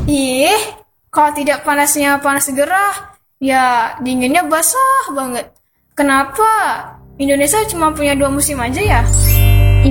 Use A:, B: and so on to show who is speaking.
A: Ih, kalau tidak panasnya panas gerah, ya dinginnya basah banget. Kenapa Indonesia cuma punya dua musim aja ya?